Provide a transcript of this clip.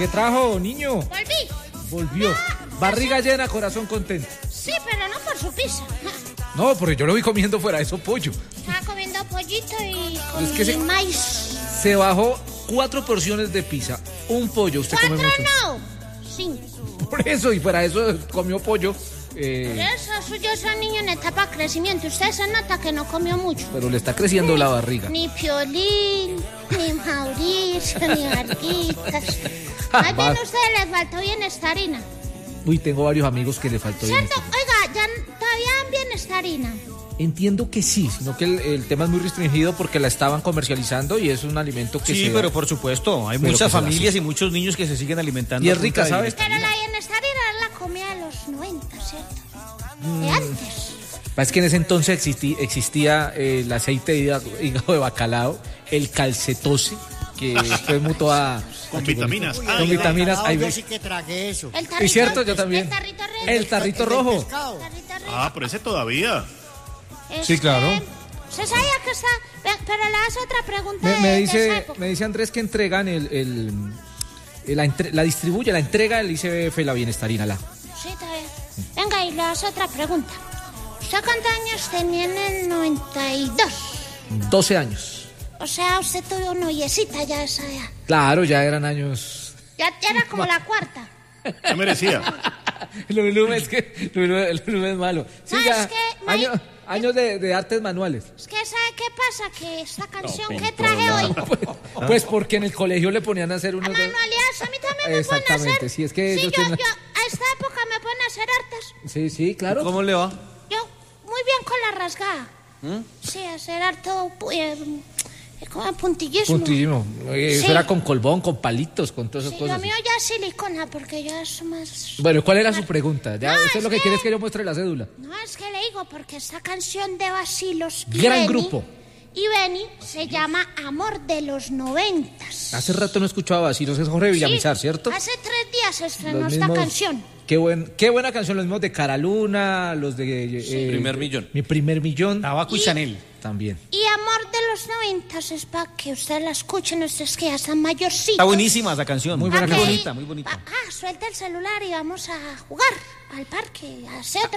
¿Qué trajo, niño? Volvió. Barriga llena, corazón contento. Sí, pero no por su pizza. No, porque yo lo vi comiendo fuera de eso pollo. Estaba comiendo pollito y con Es que maíz. Se bajó 4 porciones de pizza. Un pollo, usted come mucho. 4 no, 5. Por eso, y fuera de eso comió pollo. Por eso, suyo es un niño en etapa de crecimiento. Usted se nota que no comió mucho. Pero le está creciendo la barriga. Ni Piolín, ni Mauricio, ni Varguitas. Más bien a usted le faltó bienestarina. Uy, tengo varios amigos que le faltó ¿Cierto? bienestarina. Oiga, ya todavía dan bienestarina. Entiendo que sí, sino que el tema es muy restringido porque la estaban comercializando y es un alimento que Sí, pero por supuesto, hay muchas familias y muchos niños que se siguen alimentando. Y es rica, ¿sabes? Pero la bienestarina era la comida de los 90, ¿cierto? De antes. Es que en ese entonces existía el aceite de hígado de bacalao, el calcetose, que después mutó a... Con vitaminas. Con vitaminas. Yo sí que tragué eso. El tarrito, Es cierto, yo también. El tarrito rojo. Tarrito rojo. Ah, pero ese todavía. Sí, claro. Se sabía que está... Pero le hace otra pregunta Me de esa época. dice Andrés que entregan la distribuye, la entrega el ICBF la bienestarina. Sí, está bien. Venga, y le hace otra pregunta. ¿Usted cuántos años tenía en el 92? 12 años. O sea, usted tuvo noviecita ya esa edad. Claro, ya eran años. Ya era como la cuarta. ¿Qué merecía? Lulú es malo. Sí, No, ya, es que años de artes manuales. Es que ¿sabe qué pasa? Que esta canción que traje hoy... Pues porque en el colegio le ponían a hacer unos... Manualidades, a mí también me pueden hacer. Exactamente, sí, es que... Sí, ellos yo tienen- a esta época me pueden hacer artes. Sí, claro. ¿Cómo le va? Yo, muy bien con la rasgada. Sí, hacer harto... como puntillismo. Puntillismo. Eso Sí. era con colbón, con palitos, con todas esas Sí, lo cosas. mío ya es silicona, porque ya es más... Bueno, ¿cuál era su pregunta? Ya, No, usted es lo que que- quiere es que yo muestre la cédula. No, es que le digo, porque esta canción de Bacilos y Gran Beni- grupo. Y Beni se llama Amor de los 90. Hace rato no escuchaba así, no es Jorge Villamizar, ¿cierto? Hace 3 días se estrenó Los esta mismos- canción. Qué buena canción, los mismos de Cara Luna, los de... Primer Millón. Mi primer millón. Tabaco y Chanel. También. Y Amor de los 90 es para que usted la escuche, ustedes que ya están mayorcitos. Está buenísima esa canción. Muy buena muy canción. bonita, muy bonita. Suelta el celular y vamos a jugar al parque, a hacer